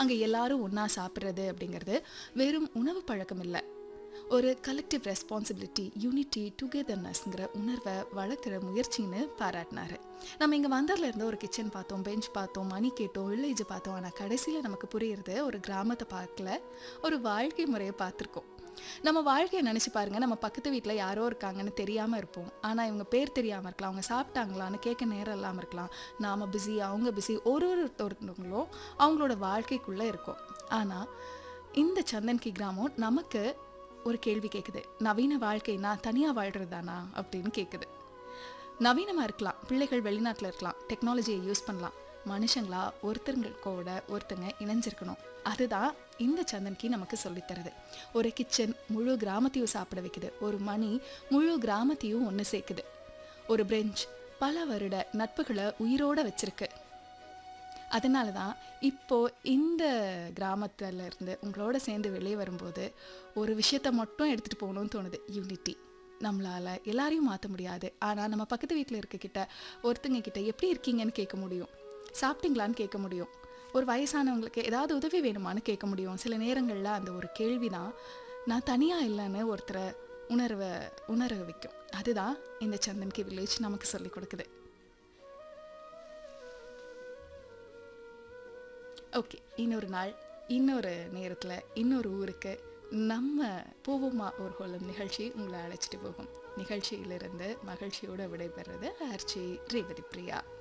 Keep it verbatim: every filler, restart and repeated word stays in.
அங்கே எல்லாரும் ஒன்றா சாப்பிட்றது அப்படிங்கிறது வெறும் உணவு பழக்கம் இல்லை, ஒரு கலெக்டிவ் ரெஸ்பான்சிபிலிட்டி, யூனிட்டி, டுகெதர்னஸ்ங்கிற உணர்வை வளர்க்குற முயற்சின்னு பாராட்டினாரு. நம்ம இங்கே வந்தரில் இருந்து ஒரு கிச்சன் பார்த்தோம், பெஞ்ச் பார்த்தோம், மணி கேட்டோம், வில்லேஜ் பார்த்தோம். ஆனால் கடைசியில் நமக்கு புரியுறது ஒரு கிராமத்தை பார்க்கல, ஒரு வாழ்க்கை முறையை பார்த்துருக்கோம். நம்ம வாழ்க்கையை நினச்சி பாருங்கள், நம்ம பக்கத்து வீட்டில் யாரோ இருக்காங்கன்னு தெரியாமல் இருப்போம். ஆனால் இவங்க பேர் தெரியாமல் இருக்கலாம், அவங்க சாப்பிட்டாங்களான்னு கேட்க நேரம் இல்லாமல் இருக்கலாம். நாம் பிஸி, அவங்க பிஸி, ஒரு ஒருத்தவங்களும் அவங்களோட வாழ்க்கைக்குள்ளே இருக்கும். ஆனால் இந்த சந்தன்கி கிராமம் நமக்கு ஒரு கேள்வி கேட்குது. நவீன வாழ்க்கைனா தனியாக வாழ்கிறதானா அப்படின்னு கேட்குது. நவீனமாக இருக்கலாம், பிள்ளைகள் வெளிநாட்டில் இருக்கலாம், டெக்னாலஜியை யூஸ் பண்ணலாம், மனுஷங்களா ஒருத்தருங்களோட ஒருத்தங்க இணைஞ்சிருக்கணும். அதுதான் இந்த சந்தன்கி நமக்கு சொல்லித்தருது. ஒரு கிச்சன் முழு கிராமத்தையும் சாப்பிட வைக்குது, ஒரு மணி முழு கிராமத்தையும் ஒன்று சேர்க்குது, ஒரு பிரெஞ்ச் பல வருட நட்புகளை உயிரோட வச்சிருக்கு. அதனால தான் இப்போது இந்த கிராமத்தில் இருந்து உங்களோட சேர்ந்து வெளியே வரும்போது ஒரு விஷயத்த மட்டும் எடுத்துகிட்டு போகணும்னு தோணுது, யூனிட்டி. நம்மளால் எல்லாரையும் மாற்ற முடியாது, ஆனால் நம்ம பக்கத்து வீட்டில் இருக்கக்கிட்ட ஒருத்தங்க கிட்ட எப்படி இருக்கீங்கன்னு கேட்க முடியும், சாப்பிட்டீங்களான்னு கேட்க முடியும், ஒரு வயசானவங்களுக்கு ஏதாவது உதவி வேணுமான்னு கேட்க முடியும். சில நேரங்களில் அந்த ஒரு கேள்வி தான் நான் தனியாக இல்லைன்னு ஒருத்தரை உணர்வை உணர வைக்கும். அதுதான் இந்த சந்தன்கி வில்லேஜ் நமக்கு சொல்லிக் கொடுக்குது. ஓகே, இன்னொரு நாள் இன்னொரு நேரத்தில் இன்னொரு ஊருக்கு நம்ம போவோமா ஒரு ஹோலம் நிகழ்ச்சி உங்களை அழைச்சிட்டு போகும். நிகழ்ச்சியிலிருந்து மகிழ்ச்சியோடு விடைபெறுறது ஆர்ச்சி ரேவதி பிரியா.